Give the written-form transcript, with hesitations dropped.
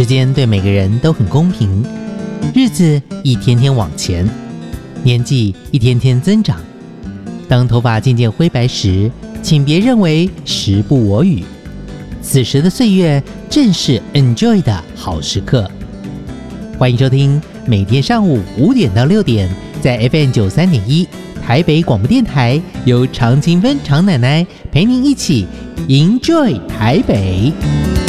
间对每个人都很公平，日子一天天往前，年纪一天天增长。当头发渐渐灰白时，请别认为时不我与，此时的岁月正是 enjoy 的好时刻。欢迎收听每天上午5点到6点，在 FM93.1台北广播电台，由常青芬常奶奶陪您一起 enjoy 台北。